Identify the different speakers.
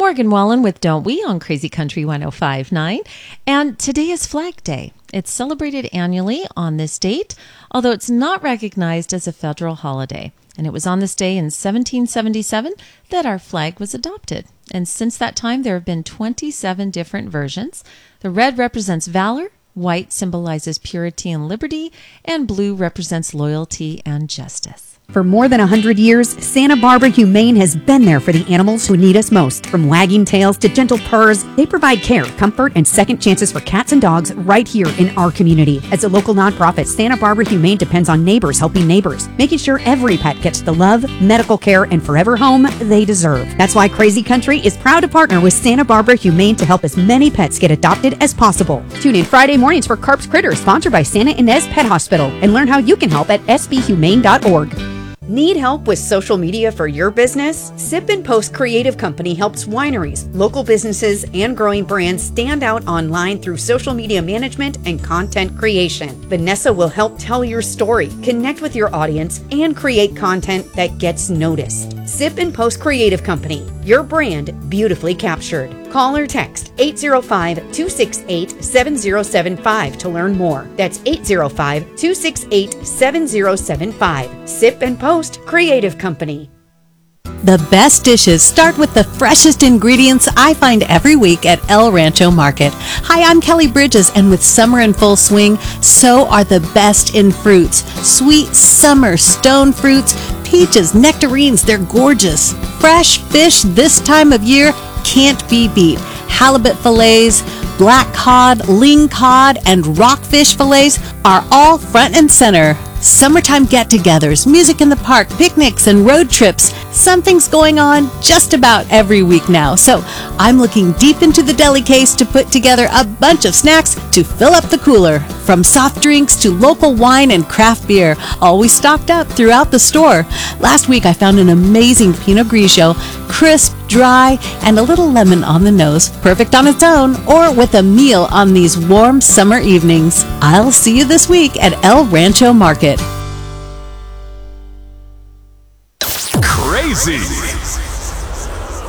Speaker 1: Morgan Wallen with Don't We on Crazy Country 105.9. And today is Flag Day. It's celebrated annually on this date, although it's not recognized as a federal holiday. And it was on this day in 1777 that our flag was adopted. And since that time, there have been 27 different versions. The red represents valor, white symbolizes purity and liberty, and blue represents loyalty and justice.
Speaker 2: For more than 100 years, Santa Barbara Humane has been there for the animals who need us most. From wagging tails to gentle purrs, they provide care, comfort, and second chances for cats and dogs right here in our community. As a local nonprofit, Santa Barbara Humane depends on neighbors helping neighbors, making sure every pet gets the love, medical care, and forever home they deserve. That's why Crazy Country is proud to partner with Santa Barbara Humane to help as many pets get adopted as possible. Tune in Friday mornings for Carp's Critters, sponsored by Santa Ynez Pet Hospital, and learn how you can help at sbhumane.org. Need help with social media for your business? Sip and Post Creative Company helps wineries, local businesses, and growing brands stand out online through social media management and content creation. Vanessa will help tell your story, connect with your audience, and create content that gets noticed. Sip and Post Creative Company, your brand beautifully captured. Call or text 805-268-7075 to learn more. That's 805-268-7075. Sip and Post Creative Company.
Speaker 3: The best dishes start with the freshest ingredients I find every week at El Rancho Market. Hi, I'm Kelly Bridges, and with summer in full swing, so are the best in fruits. Sweet summer stone fruits, peaches, nectarines, they're gorgeous. Fresh fish this time of year can't be beat. Halibut fillets, black cod, ling cod, and rockfish fillets are all front and center. Summertime get-togethers, music in the park, picnics, and road trips. Something's going on just about every week now. So I'm looking deep into the deli case to put together a bunch of snacks to fill up the cooler. From soft drinks to local wine and craft beer, always stocked up throughout the store. Last week I found an amazing Pinot Grigio, crisp, dry, and a little lemon on the nose. Perfect on its own or with a meal on these warm summer evenings. I'll see you this week at El Rancho Market.
Speaker 4: Crazy